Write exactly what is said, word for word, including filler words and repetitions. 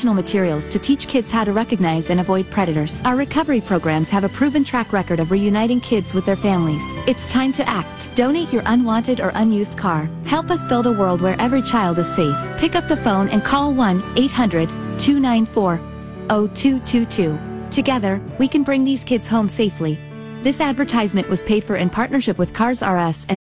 educational materials to teach kids how to recognize and avoid predators. Our recovery programs have a proven track record of reuniting kids with their families. It's time to act. Donate your unwanted or unused car. Help us build a world where every child is safe. Pick up the phone and call one eight hundred, two nine four, zero two two two. Together, we can bring these kids home safely. This advertisement was paid for in partnership with Cars R Us and